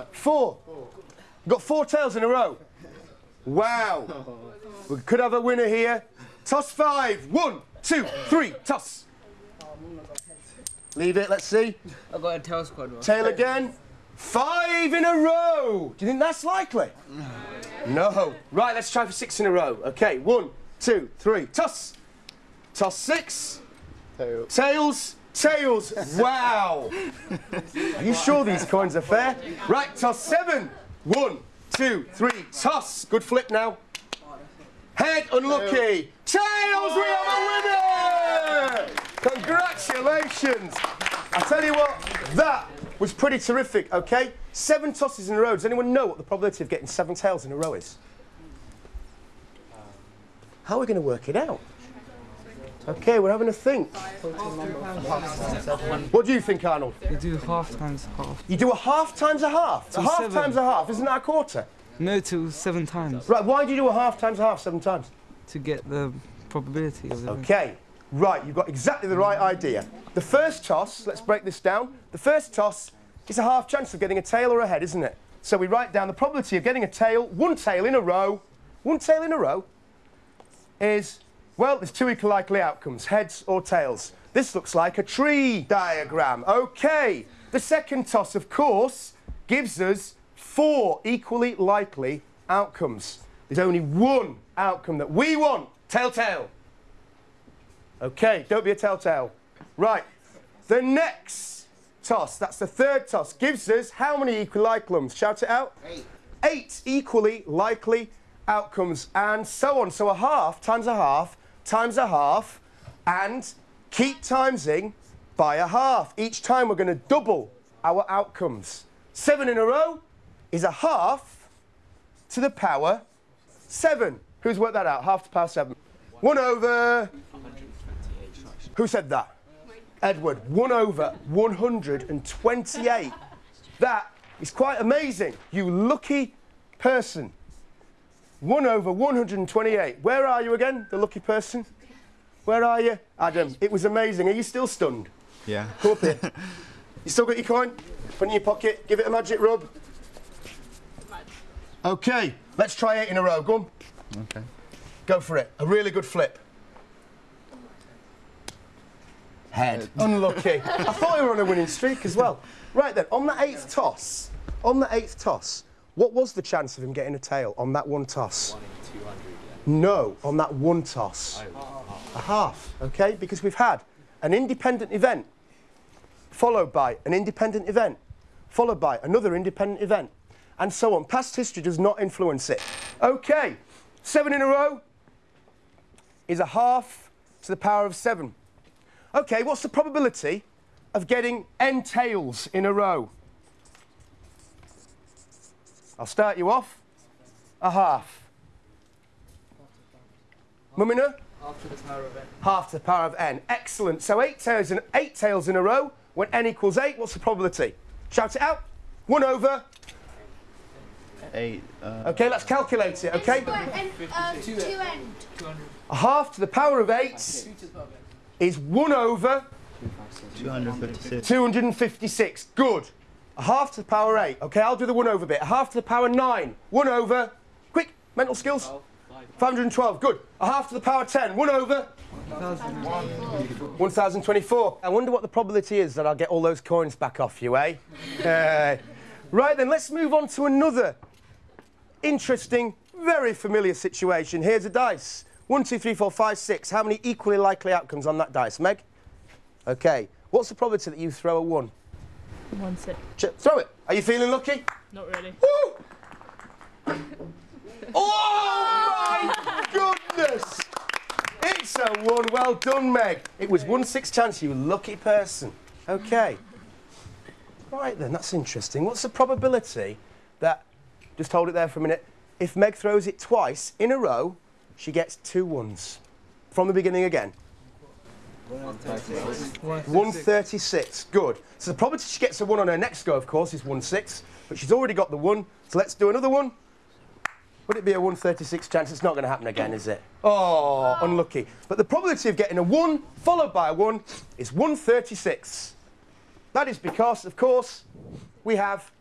4. You've got 4 tails in a row. Wow. We could have a winner here. Toss 5. 1, 2, 3, toss. Leave it, let's see. I've got a tail squad. Tail again. 5 in a row. Do you think that's likely? No. Right, let's try for 6 in a row. Okay, 1, 2, 3, toss. Toss 6. Tails. Tails. Wow. Are you sure these coins are fair? Right, toss 7. 1, 2, 3, toss. Good flip now. Head, unlucky. Tails, we have a winner! Congratulations. I tell you what, that was pretty terrific, okay? 7 tosses in a row. Does anyone know what the probability of getting 7 tails in a row is? How are we going to work it out? Okay, we're having a think. What do you think, Arnold? You do half times half. You do a half times a half? A half times a half, isn't that a quarter? No, to 7 times. Right, why do you do a half times a half 7 times? To get the probability of the... Okay, right, you've got exactly the right idea. The first toss, let's break this down. The first toss is a half chance of getting a tail or a head, isn't it? So we write down the probability of getting a tail, 1 tail in a row. 1 tail in a row is, well, there's 2 equal likely outcomes, heads or tails. This looks like a tree diagram. Okay, the second toss, of course, gives us 4 equally likely outcomes. There's only 1 outcome that we want. Tail. Okay, don't be a telltale. Right, the next toss, that's the third toss, gives us how many equally likely outcomes? Shout it out. 8 equally likely outcomes, and so on. So a half times a half times a half, and keep timesing by a half. Each time we're going to double our outcomes. 7 in a row is a half to the power 7. Who's worked that out? Half to the power 7. 1 over... Who said that? Edward. 1 over 128. That is quite amazing. You lucky person. 1 over 128. Where are you again, the lucky person? Where are you? Adam, it was amazing. Are you still stunned? Yeah. Come up here. You still got your coin? Put it in your pocket. Give it a magic rub. OK, let's try 8 in a row. Go on. OK. Go for it. A really good flip. Head. Unlucky. I thought you were on a winning streak as well. Right then, on the 8th toss, what was the chance of him getting a tail on that 1 toss? 1 in 200. No, on that 1 toss. A half, OK? Because we've had an independent event followed by an independent event followed by another independent event, and so on. Past history does not influence it. OK, 7 in a row is a half to the power of 7. OK, what's the probability of getting n tails in a row? I'll start you off. A half. Mumina? Half to the power of n. Half to the power of n. Excellent. So 8 tails in a row. When n equals 8, what's the probability? Shout it out. 1 over... 8. OK, let's calculate it, OK? 2n. A half to the power of 8 is 1 over... 256. 256. Good. A half to the power 8. OK, I'll do the 1 over bit. A half to the power 9. 1 over... Quick, mental skills. 512. Good. A half to the power 10. 1 over... 1024. I wonder what the probability is that I'll get all those coins back off you, eh? Right then, let's move on to another interesting, very familiar situation. Here's a dice. 1, 2, 3, 4, 5, 6. How many equally likely outcomes on that dice, Meg? OK. What's the probability that you throw a 1? 1, 6. Throw it. Are you feeling lucky? Not really. Woo! Oh my goodness! It's a 1. Well done, Meg. It was 1/6 chance, you lucky person. OK. Right then, that's interesting. What's the probability that, just hold it there for a minute, if Meg throws it twice in a row, she gets 2 1s? From the beginning again. 136. Good. So the probability she gets a 1 on her next go, of course, is 1/6. But she's already got the 1. So let's do another one. Would it be a 1/36 chance? It's not going to happen again, is it? Oh, unlucky. But the probability of getting a 1 followed by a 1 is 1/36. That is because, of course, we have